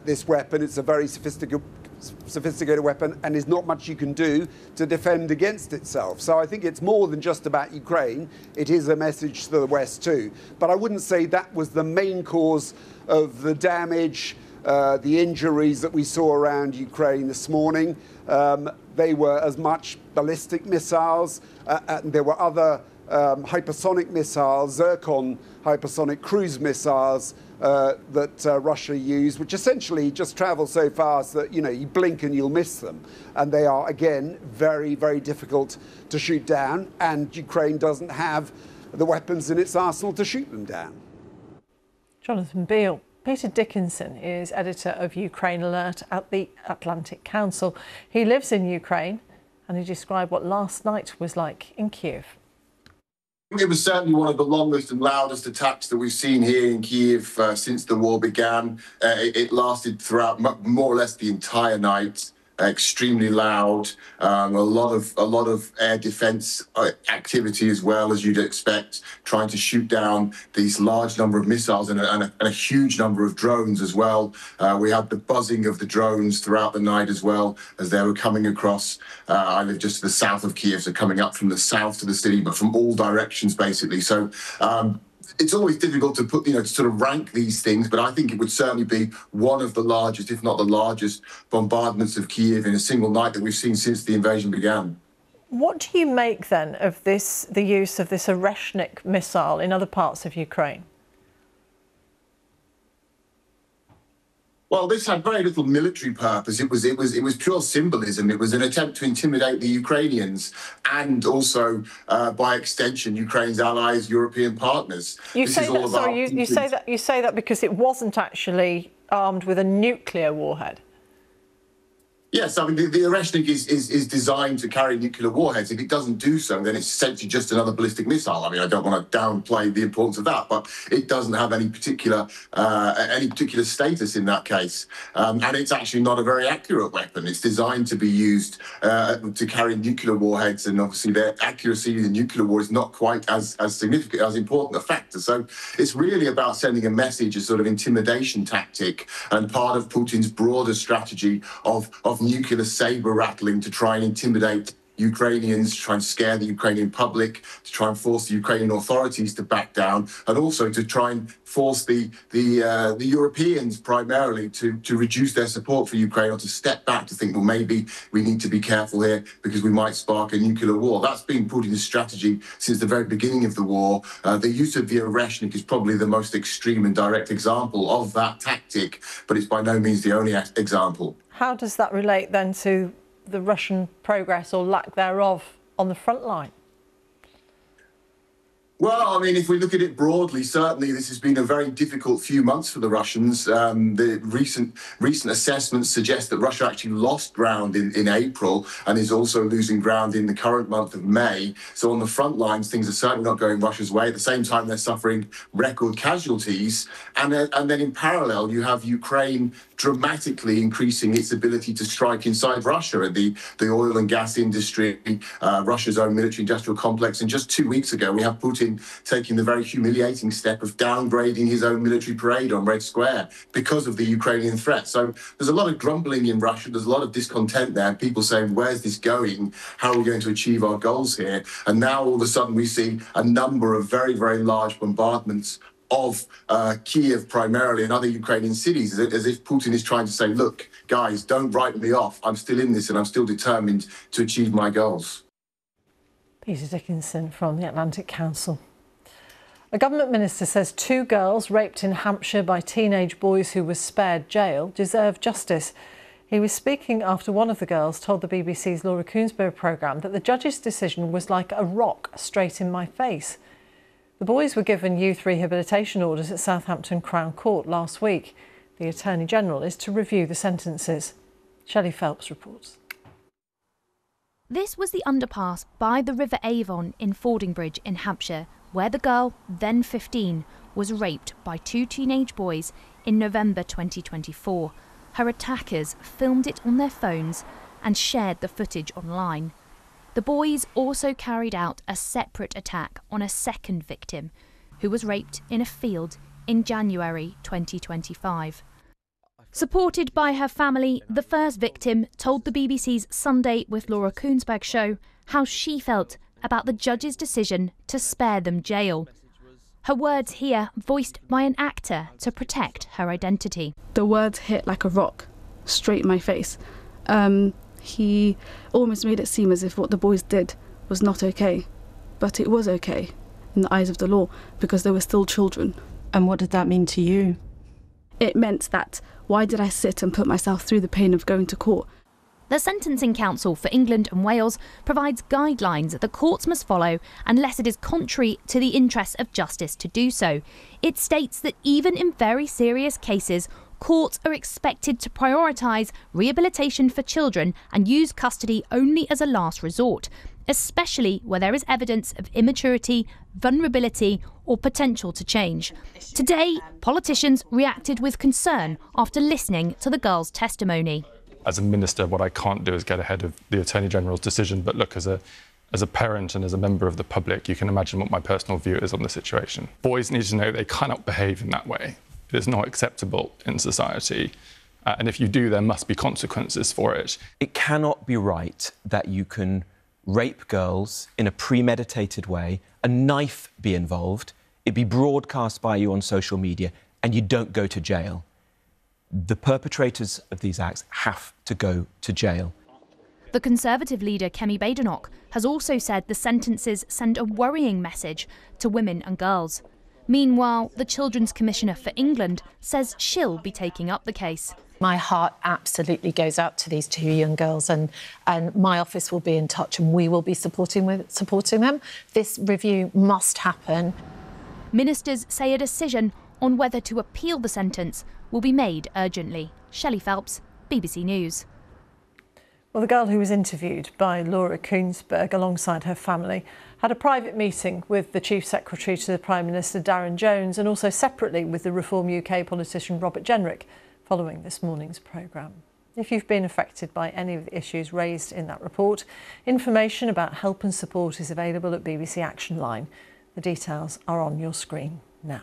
this weapon. It's a very sophisticated weapon, and there's not much you can do to defend against itself. So I think it's more than just about Ukraine. It is a message to the West too. But I wouldn't say that was the main cause of the damage, the injuries that we saw around Ukraine this morning. They were as much ballistic missiles, and there were other hypersonic missiles, Zircon hypersonic cruise missiles that Russia used, which essentially just travel so fast that, you blink and you'll miss them. And they are, again, very, very difficult to shoot down. And Ukraine doesn't have the weapons in its arsenal to shoot them down. Jonathan Beale. Peter Dickinson is editor of Ukraine Alert at the Atlantic Council. He lives in Ukraine and he described what last night was like in Kyiv. It was certainly one of the longest and loudest attacks that we've seen here in Kyiv since the war began. It lasted throughout more or less the entire night. Extremely loud, a lot of air defence activity as well, as you'd expect, trying to shoot down these large number of missiles and a huge number of drones as well. We had the buzzing of the drones throughout the night as well as they were coming across. I live just to the south of Kyiv, so coming up from the south to the city, but from all directions basically. So it's always difficult to put, to sort of rank these things, but I think it would certainly be one of the largest, if not the largest, bombardments of Kyiv in a single night that we've seen since the invasion began. What do you make then of the use of this Oreshnik missile in other parts of Ukraine? Well, this had very little military purpose. It was pure symbolism. It was an attempt to intimidate the Ukrainians and also, by extension, Ukraine's allies, European partners. You say that because it wasn't actually armed with a nuclear warhead. Yes, I mean, the Oreshnik is designed to carry nuclear warheads. If it doesn't do so, then it's essentially just another ballistic missile. I mean, I don't want to downplay the importance of that, but it doesn't have any particular status in that case. And it's actually not a very accurate weapon. It's designed to be used to carry nuclear warheads, and obviously their accuracy in the nuclear war is not quite as significant, as important a factor. So it's really about sending a message, a sort of intimidation tactic, and part of Putin's broader strategy of nuclear saber rattling to try and intimidate Ukrainians, to try and scare the Ukrainian public, to try and force the Ukrainian authorities to back down, and also to try and force the Europeans primarily to reduce their support for Ukraine, or to step back, to think, well, maybe we need to be careful here because we might spark a nuclear war. That's been Putin's strategy since the very beginning of the war. The use of the Oreshnik is probably the most extreme and direct example of that tactic, but it's by no means the only example. How does that relate then to the Russian progress, or lack thereof, on the front line? Well, I mean, if we look at it broadly, certainly this has been a very difficult few months for the Russians. The recent assessments suggest that Russia actually lost ground in April and is also losing ground in the current month of May. So on the front lines, things are certainly not going Russia's way. At the same time, they're suffering record casualties. And then in parallel, you have Ukraine dramatically increasing its ability to strike inside Russia, and the oil and gas industry, Russia's own military industrial complex. And just 2 weeks ago, we have Putin taking the very humiliating step of downgrading his own military parade on Red Square because of the Ukrainian threat. So there's a lot of grumbling in Russia. There's a lot of discontent there. People saying, where's this going? How are we going to achieve our goals here? And now all of a sudden we see a number of very, very large bombardments of Kyiv primarily and other Ukrainian cities, as if Putin is trying to say, look, guys, don't write me off. I'm still in this and I'm still determined to achieve my goals. Peter Dickinson from the Atlantic Council. A government minister says 2 girls raped in Hampshire by teenage boys who were spared jail deserve justice. He was speaking after one of the girls told the BBC's Laura Coonsbury programme that the judge's decision was like a rock straight in my face. The boys were given youth rehabilitation orders at Southampton Crown Court last week. The Attorney General is to review the sentences. Shelley Phelps reports. This was the underpass by the River Avon in Fordingbridge in Hampshire, where the girl, then 15, was raped by 2 teenage boys in November 2024. Her attackers filmed it on their phones and shared the footage online. The boys also carried out a separate attack on a second victim, who was raped in a field in January 2025. Supported by her family, the first victim told the BBC's Sunday with Laura Kuenssberg show how she felt about the judge's decision to spare them jail. Her words here voiced by an actor to protect her identity. The words hit like a rock, straight in my face. He almost made it seem as if what the boys did was not okay. But it was okay in the eyes of the law because they were still children. And what did that mean to you? It meant that why did I sit and put myself through the pain of going to court? The Sentencing Council for England and Wales provides guidelines that courts must follow unless it is contrary to the interests of justice to do so. It states that even in very serious cases, courts are expected to prioritise rehabilitation for children and use custody only as a last resort, especially where there is evidence of immaturity, vulnerability or potential to change. Today, politicians reacted with concern after listening to the girl's testimony. As a minister, what I can't do is get ahead of the Attorney General's decision, but look, as a parent and as a member of the public, you can imagine what my personal view is on the situation. Boys need to know they cannot behave in that way. It is not acceptable in society. And if you do, there must be consequences for it. It cannot be right that you can rape girls in a premeditated way, a knife be involved, it be broadcast by you on social media, and you don't go to jail. The perpetrators of these acts have to go to jail. The Conservative leader, Kemi Badenoch, has also said the sentences send a worrying message to women and girls. Meanwhile, the Children's Commissioner for England says she'll be taking up the case. My heart absolutely goes out to these two young girls, and my office will be in touch and we will be supporting them. This review must happen. Ministers say a decision on whether to appeal the sentence will be made urgently. Shelley Phelps, BBC News. Well, the girl who was interviewed by Laura Kuenssberg alongside her family had a private meeting with the Chief Secretary to the Prime Minister, Darren Jones, and also separately with the Reform UK politician Robert Jenrick following this morning's programme. If you've been affected by any of the issues raised in that report, information about help and support is available at BBC Action Line. The details are on your screen now.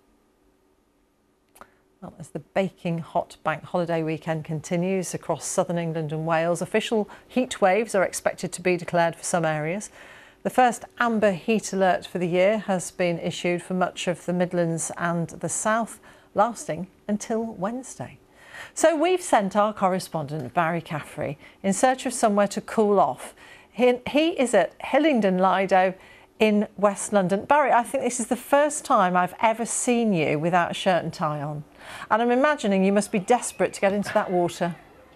Well, as the baking hot bank holiday weekend continues across southern England and Wales, official heat waves are expected to be declared for some areas. The first amber heat alert for the year has been issued for much of the Midlands and the south, lasting until Wednesday. So we've sent our correspondent, Barry Caffrey, in search of somewhere to cool off. He is at Hillingdon Lido in West London. Barry, I think this is the first time I've ever seen you without a shirt and tie on. And I'm imagining you must be desperate to get into that water.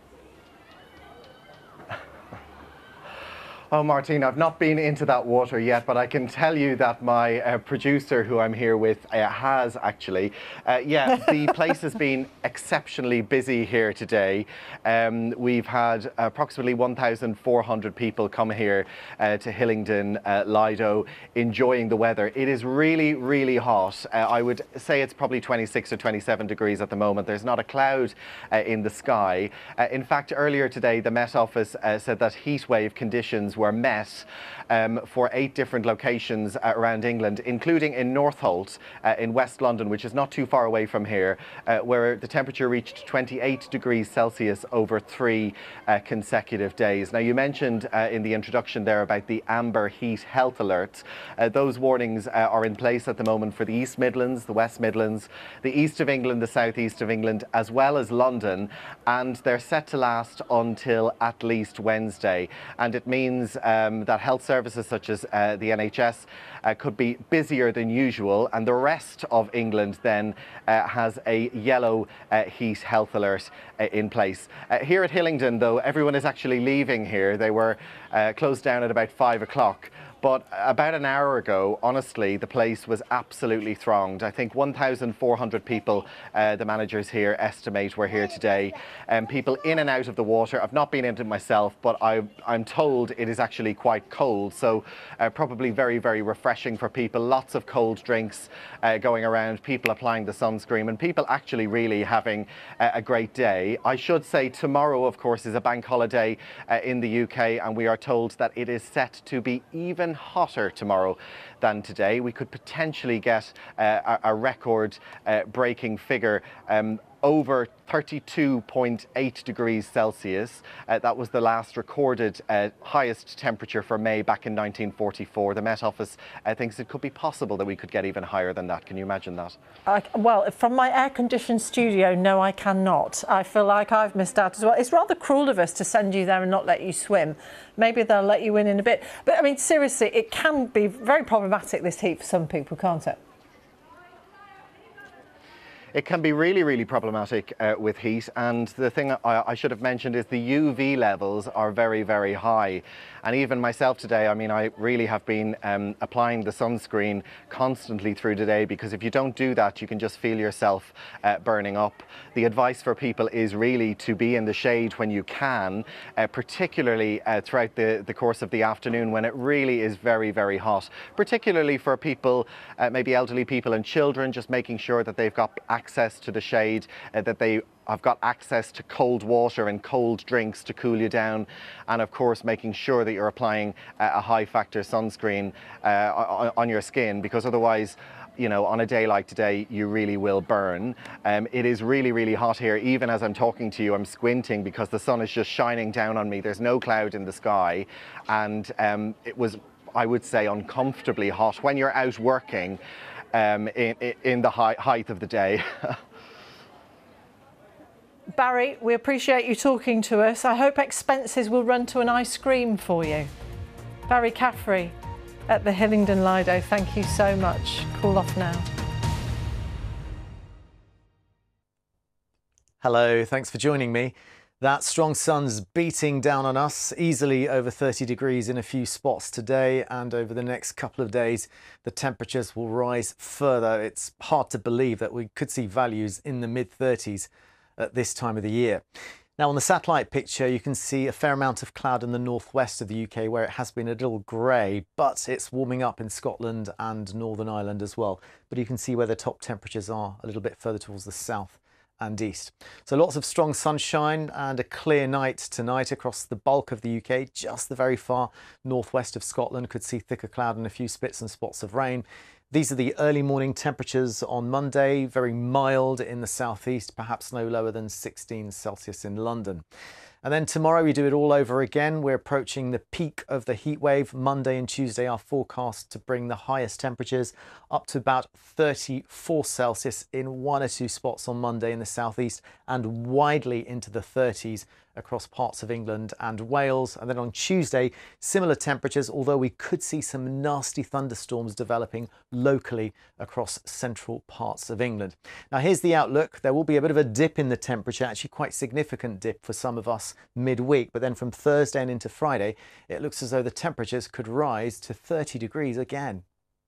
Oh, Martine, I've not been into that water yet, but I can tell you that my producer, who I'm here with, has actually. Yeah, the place has been exceptionally busy here today. We've had approximately 1,400 people come here to Hillingdon Lido, enjoying the weather. It is really, really hot. I would say it's probably 26 or 27 degrees at the moment. There's not a cloud in the sky. In fact, earlier today, the Met Office said that heat wave conditions were met for 8 different locations around England, including in Northolt in West London, which is not too far away from here, where the temperature reached 28 degrees Celsius over 3 consecutive days. Now, you mentioned in the introduction there about the amber heat health alert. Those warnings are in place at the moment for the East Midlands, the West Midlands, the east of England, the southeast of England, as well as London, and they're set to last until at least Wednesday. And it means that health services such as the NHS could be busier than usual, and the rest of England then has a yellow heat health alert in place. Here at Hillingdon, though, everyone is actually leaving here. They were closed down at about 5 o'clock. But about an hour ago, honestly, the place was absolutely thronged. I think 1,400 people, the managers here estimate, were here today. People in and out of the water. I've not been into it myself, but I'm told it is actually quite cold. So probably very, very refreshing for people. Lots of cold drinks going around, people applying the sunscreen, and people actually really having a great day. I should say tomorrow, of course, is a bank holiday in the UK, and we are told that it is set to be even hotter tomorrow than today. We could potentially get a record breaking figure over 32.8 degrees Celsius. That was the last recorded highest temperature for May back in 1944. The Met Office thinks it could be possible that we could get even higher than that. Can you imagine that? Well, from my air-conditioned studio, no, I cannot. I feel like I've missed out as well. It's rather cruel of us to send you there and not let you swim. Maybe they'll let you in a bit. But, I mean, seriously, it can be very problematic, this heat, for some people, can't it? It can be really, really problematic with heat, and the thing I should have mentioned is the UV levels are very, very high. And even myself today, I mean, I really have been applying the sunscreen constantly through the day, because if you don't do that, you can just feel yourself burning up. The advice for people is really to be in the shade when you can, particularly throughout the course of the afternoon when it really is very, very hot. Particularly for people, maybe elderly people and children, just making sure that they've got access to the shade, that they have got access to cold water and cold drinks to cool you down, and of course making sure that you're applying a high factor sunscreen on your skin, because otherwise, you know, on a day like today, you really will burn. It is really, really hot here. Even as I'm talking to you, I'm squinting because the sun is just shining down on me. There's no cloud in the sky, and it was, I would say, uncomfortably hot when you're out working in the height of the day. Barry, we appreciate you talking to us. I hope expenses will run to an ice cream for you. Barry Caffrey at the Hillingdon Lido, thank you so much. Cool off now. Hello, thanks for joining me. That strong sun's beating down on us, easily over 30 degrees in a few spots today, and over the next couple of days the temperatures will rise further. It's hard to believe that we could see values in the mid-30s at this time of the year. Now, on the satellite picture, you can see a fair amount of cloud in the northwest of the UK, where it has been a little grey, but it's warming up in Scotland and Northern Ireland as well. But you can see where the top temperatures are a little bit further towards the south and east. So lots of strong sunshine and a clear night tonight across the bulk of the UK. Just the very far northwest of Scotland could see thicker cloud and a few spits and spots of rain. These are the early morning temperatures on Monday, very mild in the southeast, perhaps no lower than 16 Celsius in London. And then tomorrow we do it all over again. We're approaching the peak of the heat wave. Monday and Tuesday are forecast to bring the highest temperatures up to about 34 Celsius in one or two spots on Monday in the southeast, and widely into the 30s across parts of England and Wales. And then on Tuesday, similar temperatures, although we could see some nasty thunderstorms developing locally across central parts of England. Now here's the outlook. There will be a bit of a dip in the temperature, actually quite significant dip for some of us midweek, but then from Thursday and into Friday, it looks as though the temperatures could rise to 30 degrees again.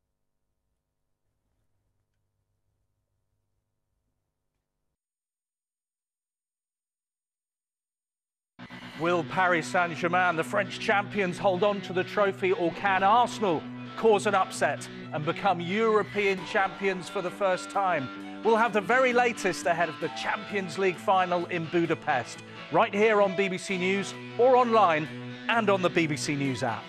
Will Paris Saint-Germain, the French champions, hold on to the trophy, or can Arsenal cause an upset and become European champions for the first time? We'll have the very latest ahead of the Champions League final in Budapest, right here on BBC News or online and on the BBC News app.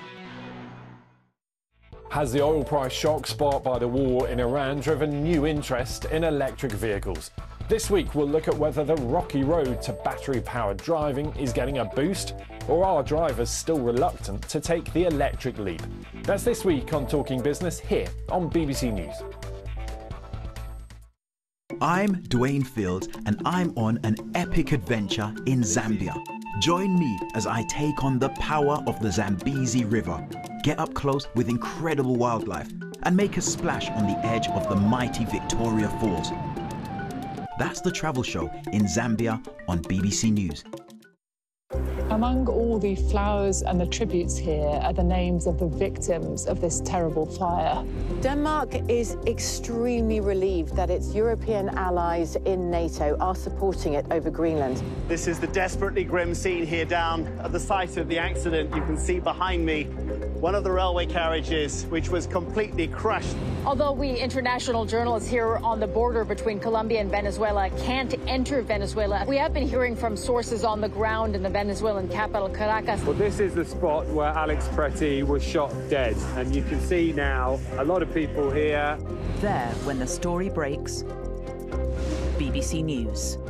Has the oil price shock sparked by the war in Iran driven new interest in electric vehicles? This week we'll look at whether the rocky road to battery-powered driving is getting a boost, or are drivers still reluctant to take the electric leap? That's this week on Talking Business here on BBC News. I'm Dwayne Fields and I'm on an epic adventure in Zambia. Join me as I take on the power of the Zambezi River, get up close with incredible wildlife, and make a splash on the edge of the mighty Victoria Falls. That's the travel show in Zambia on BBC News. Among all the flowers and the tributes here are the names of the victims of this terrible fire. Denmark is extremely relieved that its European allies in NATO are supporting it over Greenland. This is the desperately grim scene here down at the site of the accident. You can see behind me one of the railway carriages which was completely crushed. Although we international journalists here on the border between Colombia and Venezuela can't enter Venezuela, we have been hearing from sources on the ground in the Venezuelan capital, Caracas. Well, this is the spot where Alex Preti was shot dead, and you can see now a lot of people here. There, when the story breaks, BBC News.